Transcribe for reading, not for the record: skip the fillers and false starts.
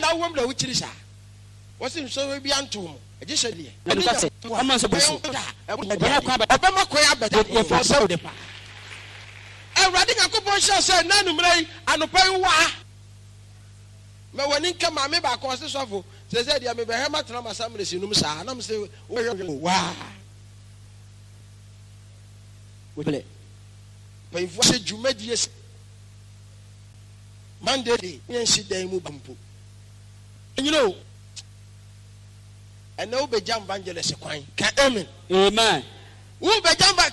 na wom na wuchiri sa wasi nso bi antom eje hyelie ama so boso obema koya beta for so de pa awrade yakobon sha say nanumrai anopai wa me woni nka ma me ba ko se sofo se dia me be he matena masamre sinum sa na me se wa wele pa ifu se dwumadie Monday yen si dan mu bampo you know and no be jam evangelist kwan ka amen amen wo be jam